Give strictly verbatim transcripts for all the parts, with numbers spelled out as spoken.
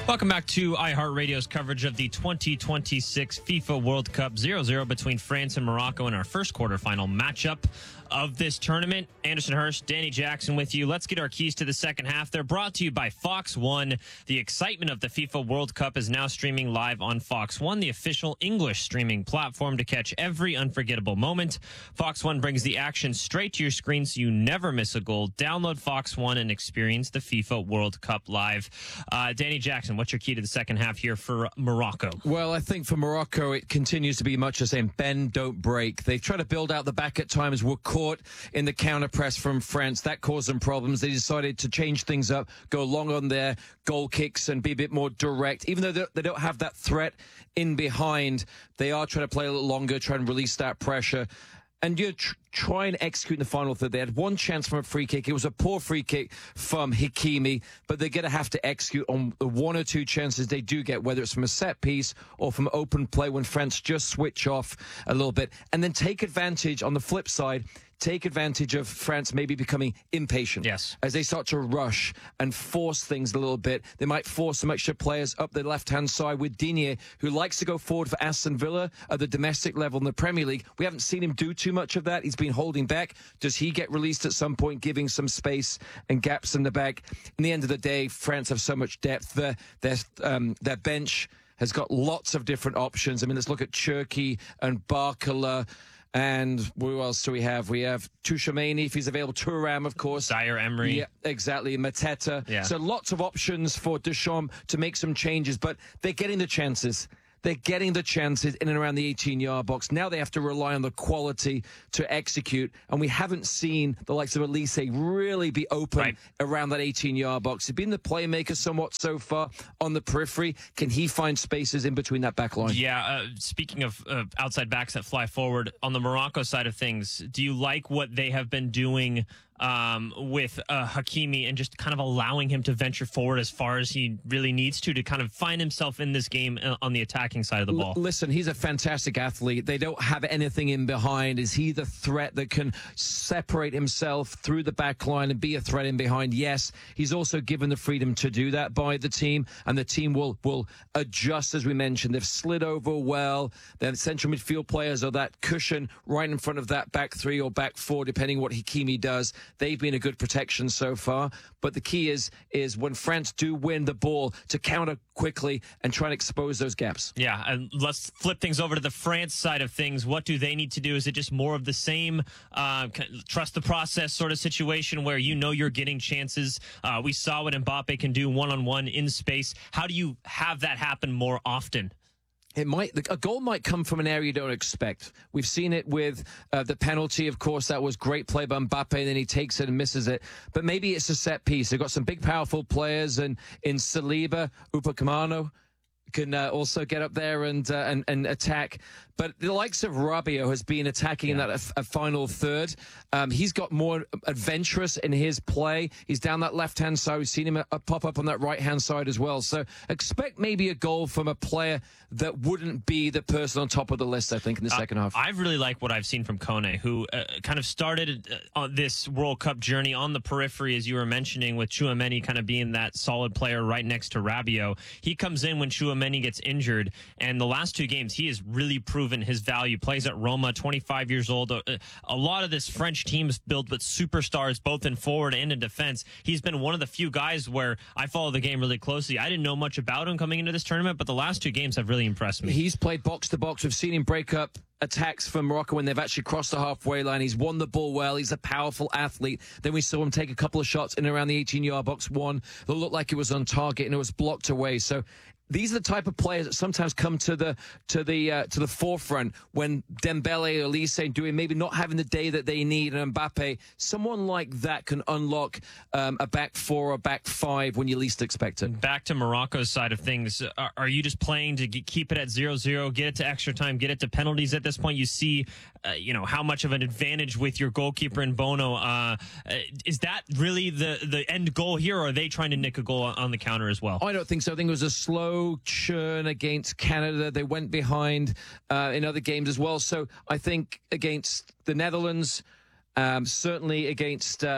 Welcome back to iHeartRadio's coverage of the twenty twenty-six FIFA World Cup zero zero between France and Morocco in our first quarterfinal matchup of this tournament. Anderson Hurst, Danny Jackson with you. Let's get our keys to the second half. They're brought to you by Fox One. The excitement of the FIFA World Cup is now streaming live on Fox One, the official English streaming platform to catch every unforgettable moment. Fox One brings the action straight to your screen so you never miss a goal. Download Fox One and experience the FIFA World Cup live. Uh, Danny Jackson, what's your key to the second half here for Morocco? Well, I think for Morocco, it continues to be much the same. Bend, don't break. They've tried to build out the back at times, were caught in the counter press from France. That caused them problems. They decided to change things up, go long on their goal kicks and be a bit more direct. Even though they don't have that threat in behind, they are trying to play a little longer, try and release that pressure. And you tr- try and execute in the final third. They had one chance from a free kick. It was a poor free kick from Hakimi, but they're going to have to execute on the one or two chances they do get, whether it's from a set piece or from open play when France just switch off a little bit. And then take advantage on the flip side, take advantage of France maybe becoming impatient. Yes. As they start to rush and force things a little bit. They might force some extra players up the left-hand side with Digne, who likes to go forward for Aston Villa at the domestic level in the Premier League. We haven't seen him do too much of that. He's been holding back. Does he get released at some point, giving some space and gaps in the back? In the end of the day, France have so much depth. Their, their, um, their bench has got lots of different options. I mean, let's look at Cherki and Barcola. And who else do we have? We have Tchouaméni, if he's available. Thuram, of course. Zaire Emery. Yeah, exactly. Mateta. Yeah. So lots of options for Deschamps to make some changes, but they're getting the chances. They're getting the chances in and around the eighteen-yard box. Now they have to rely on the quality to execute, and we haven't seen the likes of Elise really be open right. around that eighteen-yard box. He's been the playmaker somewhat so far on the periphery. Can he find spaces in between that back line? Yeah, uh, speaking of uh, outside backs that fly forward, on the Morocco side of things, do you like what they have been doing um, with uh, Hakimi and just kind of allowing him to venture forward as far as he really needs to, to kind of find himself in this game on the attacking side of the ball? L- listen, he's a fantastic athlete. They don't have anything in behind. Is he the threat that can separate himself through the back line and be a threat in behind? Yes. He's also given the freedom to do that by the team, and the team will, will adjust, as we mentioned. They've slid over well. Their central midfield players are that cushion right in front of that back three or back four, depending what Hakimi does. They've been a good protection so far. But the key is, is when France do win the ball, to counter quickly and try and expose those gaps. Yeah, and let's flip things over to the France side of things. What do they need to do? Is it just more of the same uh, trust the process sort of situation where you know you're getting chances? Uh, we saw what Mbappe can do one-on-one in space. How do you have that happen more often? It might, a goal might come from an area you don't expect. We've seen it with uh, the penalty, of course. That was great play by Mbappe, then he takes it and misses it. But maybe it's a set piece. They've got some big, powerful players, and in Saliba, Upamecano can uh, also get up there and, uh, and and attack. But the likes of Rabiot has been attacking yeah. in that a, a final third. Um, he's got more adventurous in his play. He's down that left-hand side. We've seen him uh, pop up on that right-hand side as well. So expect maybe a goal from a player that wouldn't be the person on top of the list, I think, in the uh, second half. I really like what I've seen from Kone, who uh, kind of started uh, on this World Cup journey on the periphery, as you were mentioning, with Tchouaméni kind of being that solid player right next to Rabiot. He comes in when Tchouaméni gets injured, and the last two games, he has really proven his value. Plays at Roma, twenty-five years old. A lot of this French team is built with superstars, both in forward and in defense. He's been one of the few guys where I follow the game really closely. I didn't know much about him coming into this tournament, but the last two games have really impressed me. He's played box to box. We've seen him break up attacks for Morocco when they've actually crossed the halfway line. He's won the ball well. He's a powerful athlete. Then we saw him take a couple of shots in and around the eighteen-yard box. One that looked like it was on target and it was blocked away. So these are the type of players that sometimes come to the to the uh, to the forefront when Dembele or Elise doing maybe not having the day that they need, and Mbappe. Someone like that can unlock um, a back four or back five when you least expect it. Back to Morocco's side of things, are, are you just playing to get, keep it at zero zero, get it to extra time, get it to penalties at this point? You see, uh, you know, how much of an advantage with your goalkeeper in Bono. Uh, is that really the, the end goal here, or are they trying to nick a goal on the counter as well? I don't think so. I think it was a slow churn against Canada. They went behind uh, in other games as well. So I think against the Netherlands, um, certainly against uh,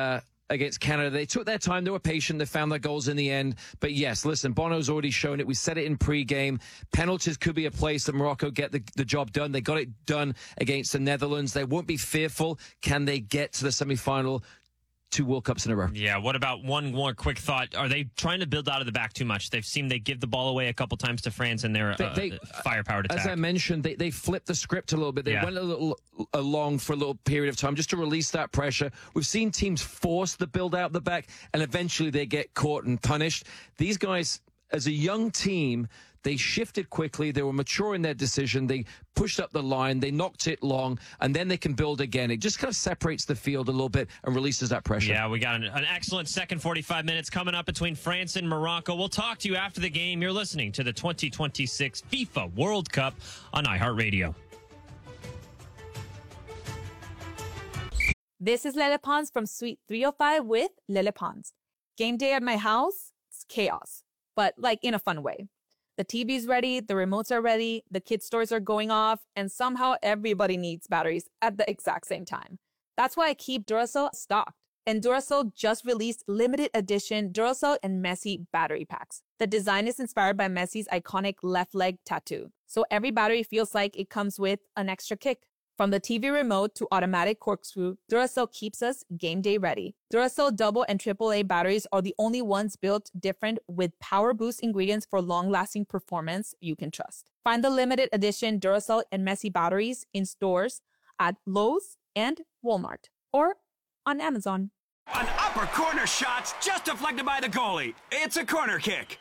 against Canada. They took their time. They were patient. They found their goals in the end. But yes, listen, Bono's already shown it. We said it in pre-game. Penalties could be a place that Morocco get the, the job done. They got it done against the Netherlands. They won't be fearful. Can they get to the semi-final? Two World Cups in a row. Yeah, what about one more quick thought? Are they trying to build out of the back too much? They've seen they give the ball away a couple times to France in their uh, they, they, firepower attack. As I mentioned, they, they flipped the script a little bit. They yeah. went a little along for a little period of time just to release that pressure. We've seen teams force the build out the back, and eventually they get caught and punished. These guys, as a young team, they shifted quickly. They were mature in their decision. They pushed up the line. They knocked it long, and then they can build again. It just kind of separates the field a little bit and releases that pressure. Yeah, we got an, an excellent second forty-five minutes coming up between France and Morocco. We'll talk to you after the game. You're listening to the twenty twenty-six FIFA World Cup on iHeartRadio. This is Lele Pons from Suite three oh five with Lele Pons. Game day at my house, it's chaos, but like in a fun way. The T V's ready, the remotes are ready, the kids' toys are going off, and somehow everybody needs batteries at the exact same time. That's why I keep Duracell stocked. And Duracell just released limited edition Duracell and Messi battery packs. The design is inspired by Messi's iconic left leg tattoo, so every battery feels like it comes with an extra kick. From the T V remote to automatic corkscrew, Duracell keeps us game day ready. Duracell double and triple A batteries are the only ones built different with power boost ingredients for long-lasting performance you can trust. Find the limited edition Duracell and Messi batteries in stores at Lowe's and Walmart or on Amazon. An upper corner shot's just deflected by the goalie. It's a corner kick.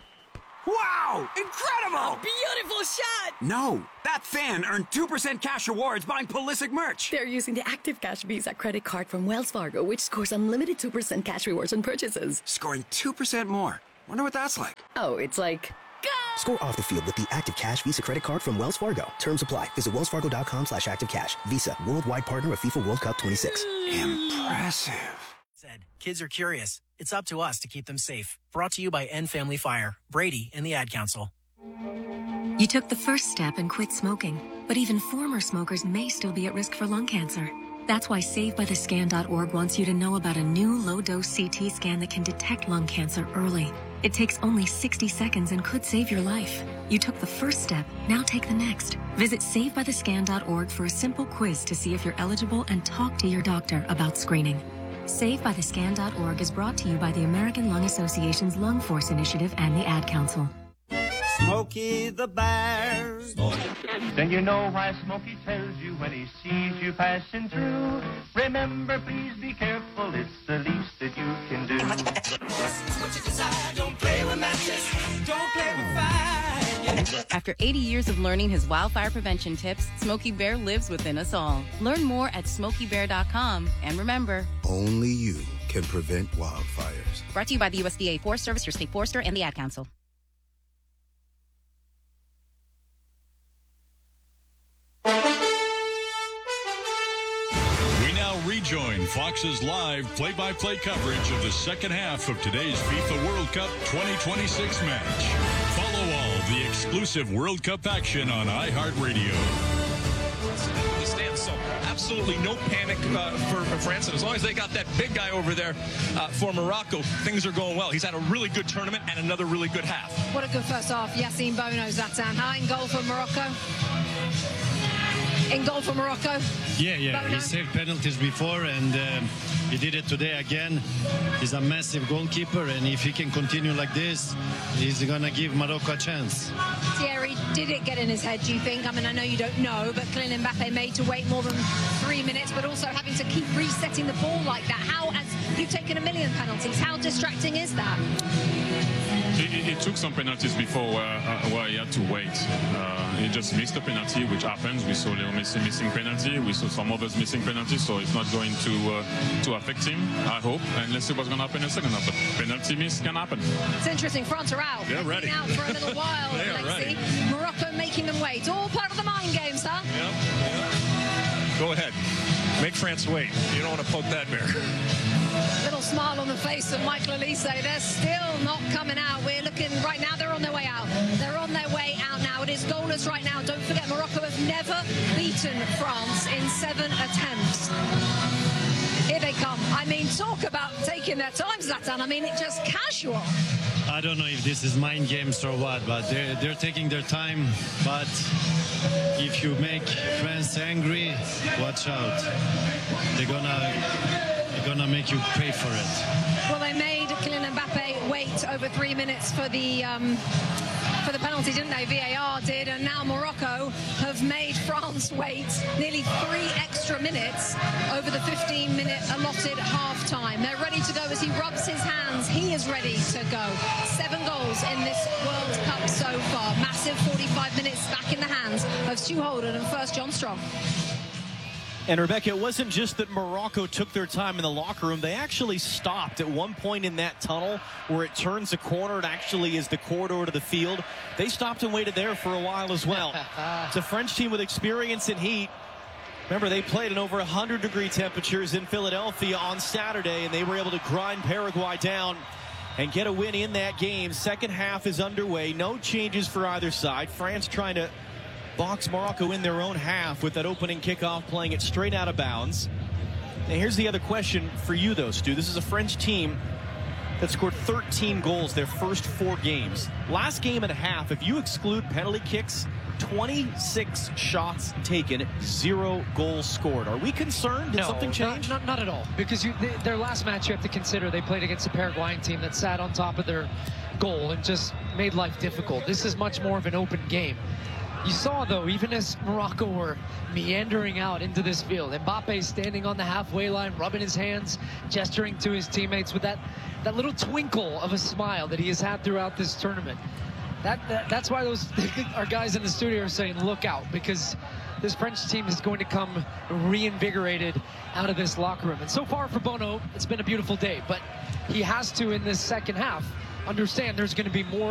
Wow! Incredible! Beautiful shot! No, that fan earned two percent cash rewards buying Pulisic merch. They're using the Active Cash Visa credit card from Wells Fargo, which scores unlimited two percent cash rewards on purchases. Scoring two percent more. Wonder what that's like. Oh, it's like... Go! Score off the field with the Active Cash Visa credit card from Wells Fargo. Terms apply. Visit wellsfargo.com slash active cash. Visa, worldwide partner of FIFA World Cup twenty-six. Impressive. Said, kids are curious. It's up to us to keep them safe. Brought to you by End Family Fire, Brady, and the Ad Council. You took the first step and quit smoking, but even former smokers may still be at risk for lung cancer. That's why Save By The Scan dot org wants you to know about a new low-dose C T scan that can detect lung cancer early. It takes only sixty seconds and could save your life. You took the first step, now take the next. Visit Save By The Scan dot org for a simple quiz to see if you're eligible and talk to your doctor about screening. Save By The Scan dot org is brought to you by the American Lung Association's Lung Force Initiative and the Ad Council. Smokey the Bear. Then you know why Smokey tells you when he sees you passing through. Remember, please be careful, it's the least that you can do. What you decide, don't play with matches, don't play with fire. After eighty years of learning his wildfire prevention tips, Smokey Bear lives within us all. Learn more at smokey bear dot com. And remember, only you can prevent wildfires. Brought to you by the U S D A Forest Service, your state forester, and the Ad Council. Rejoin Fox's live play-by-play coverage of the second half of today's FIFA World Cup twenty twenty-six match. Follow all the exclusive World Cup action on iHeartRadio. The stand, so absolutely no panic uh, for, for France. And as long as they got that big guy over there uh, for Morocco, things are going well. He's had a really good tournament and another really good half. What a good first half. Yassine Bono, Zlatan. How in goal for Morocco? In goal for Morocco. Yeah, yeah. Bono. He saved penalties before, and um, he did it today again. He's a massive goalkeeper, and if he can continue like this, he's going to give Morocco a chance. Thierry, did it get in his head, do you think? I mean, I know you don't know, but Kylian Mbappe made to wait more than three minutes, but also having to keep resetting the ball like that. How, as you've taken a million penalties, how distracting is that? He, he took some penalties before where, uh, where he had to wait. Uh, he just missed a penalty, which happens. We saw Leo Messi missing penalty. We saw some others missing penalties, so it's not going to uh, to affect him, I hope. And let's see what's going to happen in the second half. But penalty miss can happen. It's interesting. France are out. They're ready. They've been out for a little while, they are Alexi. ready. Morocco making them wait. All part of the mind games, huh? Yeah, yeah. Go ahead. Make France wait. You don't want to poke that bear. Little smile on the face of Michael Olise. They're still not coming out. We're looking right now. They're on their way out. They're on their way out now. It is goalless right now. Don't forget, Morocco have never beaten France in seven attempts. Here they come. I mean, talk about their times, Zlatan. I mean, it's just casual. I don't know if this is mind games or what, but they're, they're taking their time. But if you make France angry, watch out. They're gonna, they're gonna make you pay for it. Well, they made Kylian Mbappe wait over three minutes for the um, for the penalty, didn't they? V A R did, and now Morocco have made France wait nearly three extra minutes over the fifteen minute allotted half time. They're ready to go as he rubs his hands. He is ready to go. Seven goals in this World Cup so far. Massive forty-five minutes back in the hands of Stu Holden and first John Strong. And Rebecca, it wasn't just that Morocco took their time in the locker room. They actually stopped at one point in that tunnel where it turns a corner. It actually is the corridor to the field. They stopped and waited there for a while as well. It's a French team with experience and heat. Remember, they played in over one hundred degree temperatures in Philadelphia on Saturday, and they were able to grind Paraguay down and get a win in that game. Second half is underway. No changes for either side. France trying to box Morocco in their own half with that opening kickoff, playing it straight out of bounds. Now here's the other question for you though, Stu. This is a French team that scored thirteen goals their first four games. Last game and a half, if you exclude penalty kicks, twenty-six shots taken, zero goals scored. Are we concerned? Did no, something change? Not, not, not at all. Because you, they, their last match, you have to consider they played against a Paraguayan team that sat on top of their goal and just made life difficult. This is much more of an open game. You saw, though, even as Morocco were meandering out into this field, Mbappe standing on the halfway line, rubbing his hands, gesturing to his teammates with that, that little twinkle of a smile that he has had throughout this tournament. That, that That's why those our guys in the studio are saying, look out, because this French team is going to come reinvigorated out of this locker room. And so far for Bono, it's been a beautiful day, but he has to, in this second half, understand there's going to be more